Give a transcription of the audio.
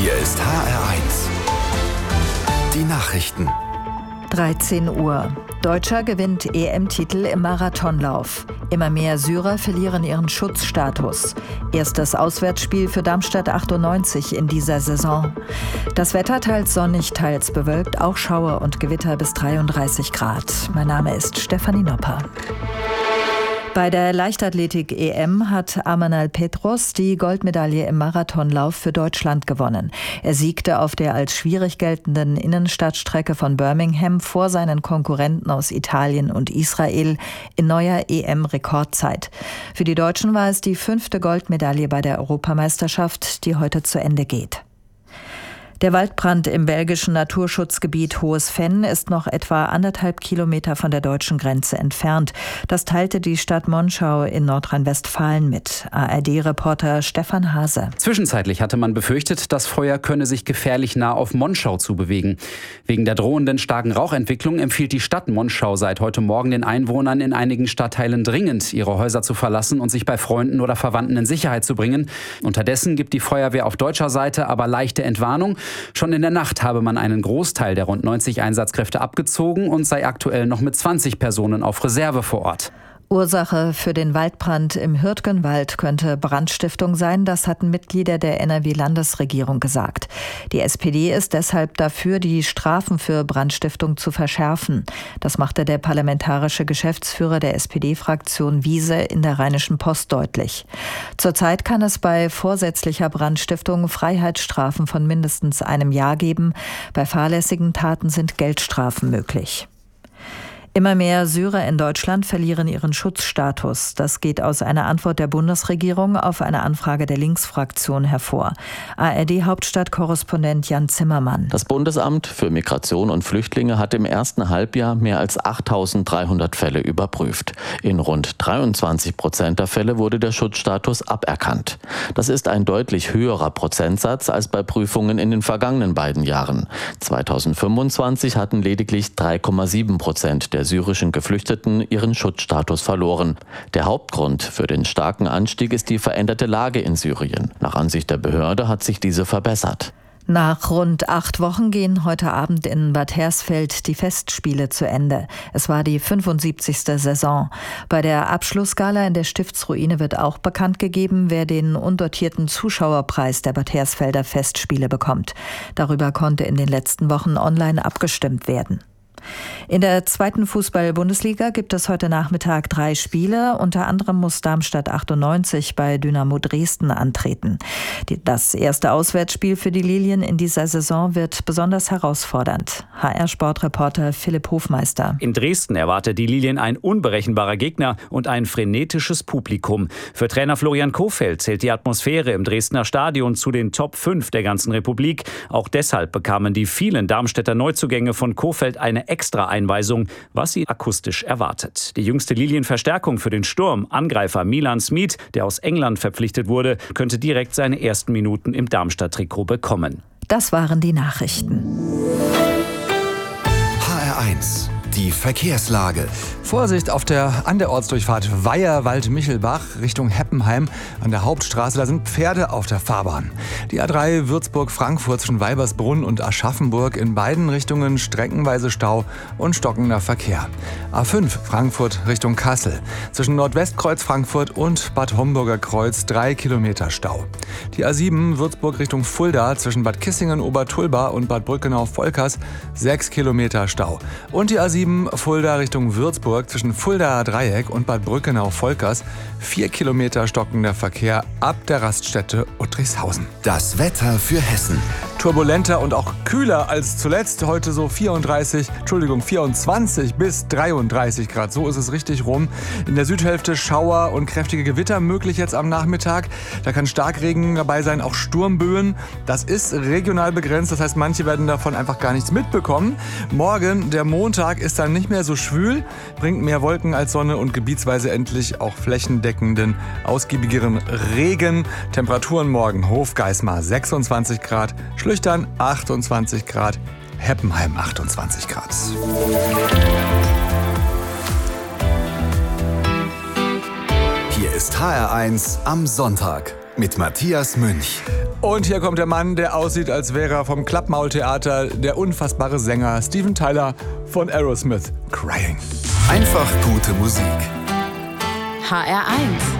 Hier ist HR1. Die Nachrichten. 13 Uhr. Deutscher gewinnt EM-Titel im Marathonlauf. Immer mehr Syrer verlieren ihren Schutzstatus. Erstes Auswärtsspiel für Darmstadt 98 in dieser Saison. Das Wetter teils sonnig, teils bewölkt, auch Schauer und Gewitter bis 33 Grad. Mein Name ist Stefanie Nopper. Bei der Leichtathletik-EM hat Amanal Petros die Goldmedaille im Marathonlauf für Deutschland gewonnen. Er siegte auf der als schwierig geltenden Innenstadtstrecke von Birmingham vor seinen Konkurrenten aus Italien und Israel in neuer EM-Rekordzeit. Für die Deutschen war es die 5. Goldmedaille bei der Europameisterschaft, die heute zu Ende geht. Der Waldbrand im belgischen Naturschutzgebiet Hohes Venn ist noch etwa 1,5 Kilometer von der deutschen Grenze entfernt. Das teilte die Stadt Monschau in Nordrhein-Westfalen mit. ARD-Reporter Stefan Hase. Zwischenzeitlich hatte man befürchtet, das Feuer könne sich gefährlich nah auf Monschau zubewegen. Wegen der drohenden starken Rauchentwicklung empfiehlt die Stadt Monschau seit heute Morgen den Einwohnern in einigen Stadtteilen dringend, ihre Häuser zu verlassen und sich bei Freunden oder Verwandten in Sicherheit zu bringen. Unterdessen gibt die Feuerwehr auf deutscher Seite aber leichte Entwarnung. Schon in der Nacht habe man einen Großteil der rund 90 Einsatzkräfte abgezogen und sei aktuell noch mit 20 Personen auf Reserve vor Ort. Ursache für den Waldbrand im Hürtgenwald könnte Brandstiftung sein, das hatten Mitglieder der NRW-Landesregierung gesagt. Die SPD ist deshalb dafür, die Strafen für Brandstiftung zu verschärfen. Das machte der parlamentarische Geschäftsführer der SPD-Fraktion Wiese in der Rheinischen Post deutlich. Zurzeit kann es bei vorsätzlicher Brandstiftung Freiheitsstrafen von mindestens einem Jahr geben. Bei fahrlässigen Taten sind Geldstrafen möglich. Immer mehr Syrer in Deutschland verlieren ihren Schutzstatus. Das geht aus einer Antwort der Bundesregierung auf eine Anfrage der Linksfraktion hervor. ARD-Hauptstadtkorrespondent Jan Zimmermann. Das Bundesamt für Migration und Flüchtlinge hat im ersten Halbjahr mehr als 8.300 Fälle überprüft. In rund 23% der Fälle wurde der Schutzstatus aberkannt. Das ist ein deutlich höherer Prozentsatz als bei Prüfungen in den vergangenen beiden Jahren. 2025 hatten lediglich 3,7% der syrischen Geflüchteten ihren Schutzstatus verloren. Der Hauptgrund für den starken Anstieg ist die veränderte Lage in Syrien. Nach Ansicht der Behörde hat sich diese verbessert. Nach rund 8 Wochen gehen heute Abend in Bad Hersfeld die Festspiele zu Ende. Es war die 75. Saison. Bei der Abschlussgala in der Stiftsruine wird auch bekannt gegeben, wer den undotierten Zuschauerpreis der Bad Hersfelder Festspiele bekommt. Darüber konnte in den letzten Wochen online abgestimmt werden. In der 2. Fußball-Bundesliga gibt es heute Nachmittag 3 Spiele. Unter anderem muss Darmstadt 98 bei Dynamo Dresden antreten. Das erste Auswärtsspiel für die Lilien in dieser Saison wird besonders herausfordernd. HR-Sportreporter Philipp Hofmeister. In Dresden erwartet die Lilien ein unberechenbarer Gegner und ein frenetisches Publikum. Für Trainer Florian Kohfeldt zählt die Atmosphäre im Dresdner Stadion zu den Top 5 der ganzen Republik. Auch deshalb bekamen die vielen Darmstädter Neuzugänge von Kohfeldt eine extra Einweisung, was sie akustisch erwartet. Die jüngste Lilienverstärkung für den Sturm, Angreifer Milan Smith, der aus England verpflichtet wurde, könnte direkt seine ersten Minuten im Darmstadt-Trikot bekommen. Das waren die Nachrichten. HR1. Die Verkehrslage. Vorsicht an der Ortsdurchfahrt Weiher-Wald-Michelbach Richtung Heppenheim an der Hauptstraße. Da sind Pferde auf der Fahrbahn. Die A3 Würzburg-Frankfurt zwischen Weibersbrunn und Aschaffenburg in beiden Richtungen streckenweise Stau und stockender Verkehr. A5 Frankfurt Richtung Kassel. Zwischen Nordwestkreuz Frankfurt und Bad Homburger Kreuz 3 Kilometer Stau. Die A7 Würzburg Richtung Fulda zwischen Bad Kissingen-Obertulba und Bad Brückenau-Volkers 6 Kilometer Stau. Und die A7 Fulda Richtung Würzburg zwischen Fuldaer Dreieck und Bad Brückenau-Volkers 4 Kilometer stockender Verkehr ab der Raststätte Uttrichshausen. Das Wetter für Hessen. Turbulenter und auch kühler als zuletzt. Heute so 24 bis 33 Grad. So ist es richtig rum. In der Südhälfte Schauer und kräftige Gewitter möglich jetzt am Nachmittag. Da kann Starkregen dabei sein, auch Sturmböen. Das ist regional begrenzt. Das heißt, manche werden davon einfach gar nichts mitbekommen. Morgen, der Montag, ist dann nicht mehr so schwül, bringt mehr Wolken als Sonne und gebietsweise endlich auch flächendeckenden, ausgiebigeren Regen. Temperaturen morgen Hofgeismar 26 Grad, Schlüchtern 28 Grad, Heppenheim 28 Grad. Hier ist HR1 am Sonntag. mit Matthias Münch. Und hier kommt der Mann, der aussieht, als wäre er vom Klappmaultheater, der unfassbare Sänger Steven Tyler von Aerosmith. Crying. Einfach gute Musik. HR1